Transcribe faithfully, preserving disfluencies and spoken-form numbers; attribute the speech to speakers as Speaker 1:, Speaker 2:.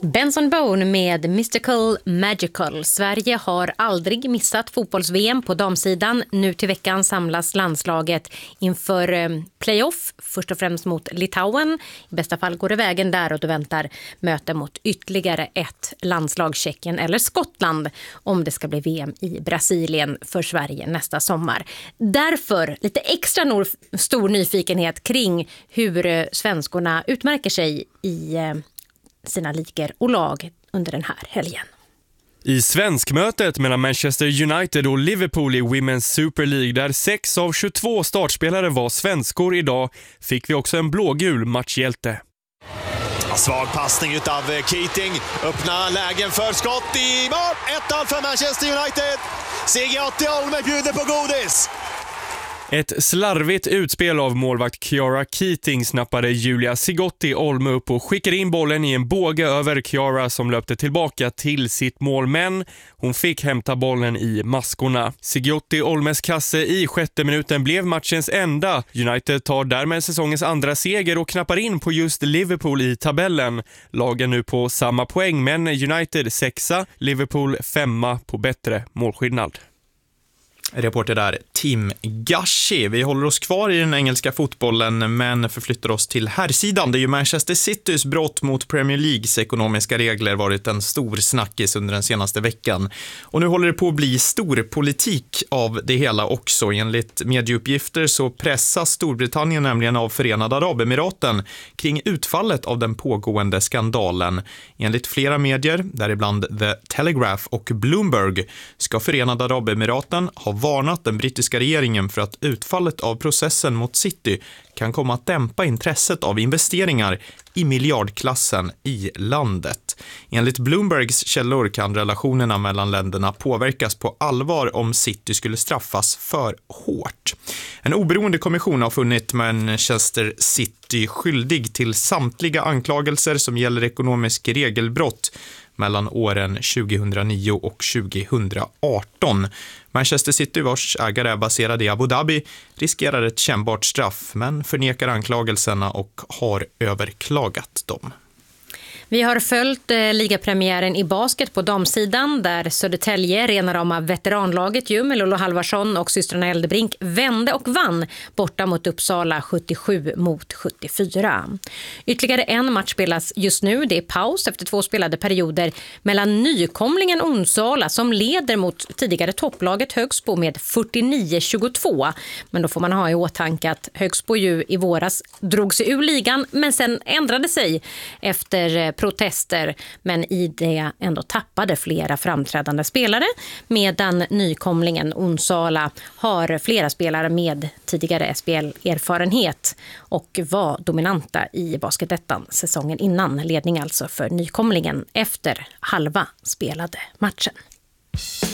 Speaker 1: Benson Boone med Mystical Magical. Sverige har aldrig missat fotbolls-V M på damsidan. Nu till veckan samlas landslaget inför playoff, först och främst mot Litauen. I bästa fall går det vägen där och då väntar möte mot ytterligare ett landslag, Tjeckien eller Skottland, om det ska bli V M i Brasilien för Sverige nästa sommar. Därför lite extra nor- stor nyfikenhet kring hur svenskorna utmärker sig i sina ligor och lag under den här helgen.
Speaker 2: I svenskmötet mellan Manchester United och Liverpool i Women's Super League, där sex av tjugotvå startspelare var svenskor idag, fick vi också en blågul matchhjälte.
Speaker 3: Svag passning utav Keating, öppna lägen för skott i mål, ett noll för Manchester United. Sigiotti Olme bjuder på godis.
Speaker 2: Ett slarvigt utspel av målvakt Chiara Keating snappade Julia Sigiotti Olme upp och skickade in bollen i en båge över Chiara som löpte tillbaka till sitt mål, men hon fick hämta bollen i maskorna. Sigiotti Olmes kasse i sjätte minuten blev matchens enda. United tar därmed säsongens andra seger och knappar in på just Liverpool i tabellen. Lagen nu på samma poäng, men United sexa, Liverpool femma på bättre målskillnad.
Speaker 4: Reporter där, Tim Gashi. Vi håller oss kvar i den engelska fotbollen men förflyttar oss till herrsidan. Det är ju Manchester Citys brott mot Premier Leagues ekonomiska regler varit en stor snackis under den senaste veckan. Och nu håller det på att bli stor politik av det hela också. Enligt medieuppgifter så pressas Storbritannien nämligen av Förenade Arabemiraten kring utfallet av den pågående skandalen. Enligt flera medier, däribland The Telegraph och Bloomberg, ska Förenade Arabemiraten ha varnat den brittiska regeringen för att utfallet av processen mot City kan komma att dämpa intresset av investeringar i miljardklassen i landet. Enligt Bloombergs källor kan relationerna mellan länderna påverkas på allvar om City skulle straffas för hårt. En oberoende kommission har funnit Manchester City skyldig till samtliga anklagelser som gäller ekonomisk regelbrott mellan åren tjugohundranio och tjugohundraarton. Manchester City, vars ägare är baserad i Abu Dhabi, riskerar ett kännbart straff men förnekar anklagelserna och har överklagat dem.
Speaker 1: Vi har följt eh, ligapremiären i basket på damsidan där Södertälje, rena rama veteranlaget ju med Lolo Halvarsson och systrarna Eldebrink, vände och vann borta mot Uppsala sjuttiosju mot sjuttiofyra. Ytterligare en match spelas just nu. Det är paus efter två spelade perioder mellan nykomlingen Onsala som leder mot tidigare topplaget Högsbo med fyrtionio tjugotvå. Men då får man ha i åtanke att Högsbo ju i våras drog sig ur ligan men sen ändrade sig efter protester, men i det ändå tappade flera framträdande spelare, medan nykomlingen Onsala har flera spelare med tidigare S P L-erfarenhet och var dominanta i basketettan säsongen innan. Ledning alltså för nykomlingen efter halva spelade matchen.